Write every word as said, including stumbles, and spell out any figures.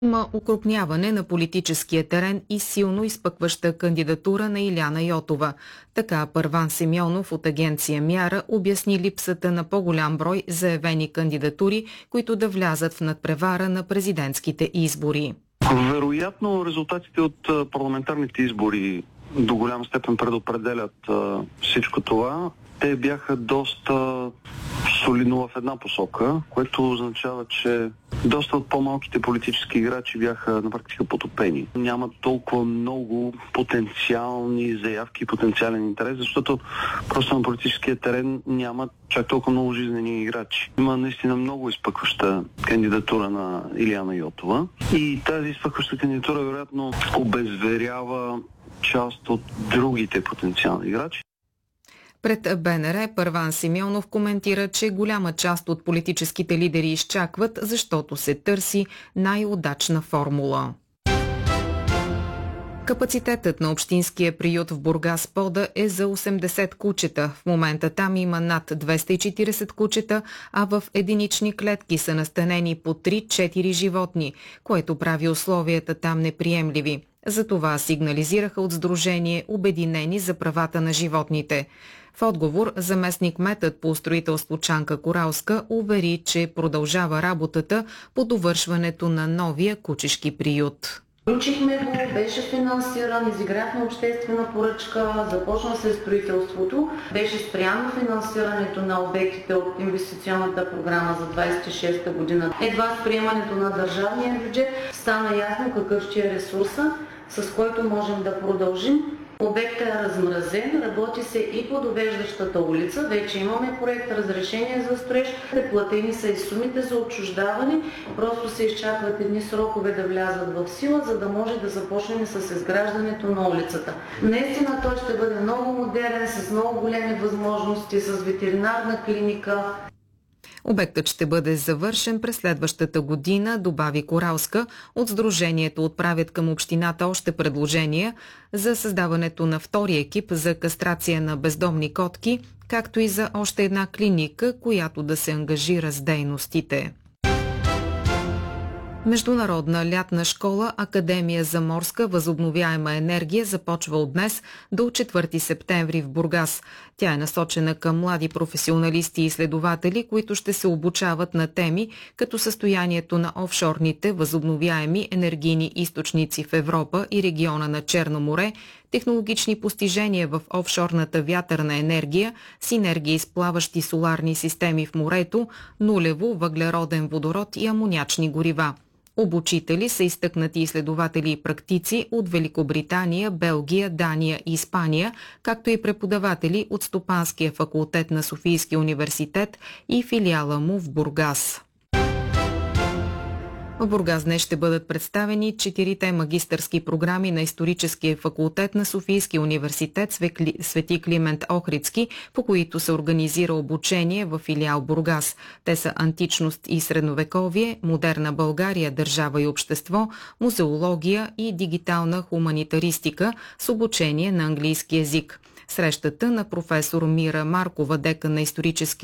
Има укрупняване на политическия терен и силно изпъкваща кандидатура на Иляна Йотова. Така Първан Симеонов от агенция Мяра обясни липсата на по-голям брой заявени кандидатури, които да влязат в надпревара на президентските избори. Вероятно резултатите от парламентарните избори до голяма степен предопределят а, всичко това. Те бяха доста солидно в една посока, което означава, че доста от по-малките политически играчи бяха на практика потопени. Няма толкова много потенциални заявки и потенциален интерес, защото просто на политическия терен няма чак толкова много жизнени играчи. Има наистина много изпъкваща кандидатура на Иляна Йотова и тази изпъкваща кандидатура вероятно обезверява част от другите потенциални играчи. Пред БНР Първан Симеонов коментира, че голяма част от политическите лидери изчакват, защото се търси най-удачна формула. Капацитетът на общинския приют в Бургас Пода е за осемдесет кучета. В момента там има над двеста и четиридесет кучета, а в единични клетки са настанени по три-четири животни, което прави условията там неприемливи. Затова сигнализираха от Сдружение Обединени за правата на животните. В отговор заместник-кметът по строителство Чанка Коралска увери, че продължава работата по довършването на новия кучешки приют. Включихме го, беше финансиран, изиграхме обществена поръчка, започна се строителството, беше спряно финансирането на обектите от инвестиционната програма за двадесет и шеста година. Едва с приемането на държавния бюджет стана ясно какъв ще е ресурса, с който можем да продължим. Обектът е размразен, работи се и по довеждащата улица. Вече имаме проект, разрешение за строеж. Платени са и сумите за отчуждаване. Просто се изчакват едни срокове да влязат в сила, за да може да започнем с изграждането на улицата. Наистина той ще бъде много модерен, с много големи възможности, с ветеринарна клиника. Обектът ще бъде завършен през следващата година, добави Коралска. От Сдружението отправят към общината още предложения за създаването на втори екип за кастрация на бездомни котки, както и за още една клиника, която да се ангажира с дейностите. Международна лятна школа Академия за морска възобновяема енергия започва от днес до четвърти септември в Бургас. Тя е насочена към млади професионалисти и изследователи, които ще се обучават на теми като състоянието на офшорните възобновяеми енергийни източници в Европа и региона на Черно море, технологични постижения в офшорната вятърна енергия, синергии с плаващи соларни системи в морето, нулево въглероден водород и амонячни горива. Обучители са изтъкнати изследователи и практици от Великобритания, Белгия, Дания и Испания, както и преподаватели от Стопанския факултет на Софийския университет и филиала му в Бургас. В Бургас днес ще бъдат представени четирите магистърски програми на Историческия факултет на Софийския университет Свети Климент Охридски, по които се организира обучение в филиал Бургас. Те са античност и средновековие, модерна България, държава и общество, музеология и дигитална хуманитаристика с обучение на английски език. Срещата на професор Мира Маркова, декан на Историческия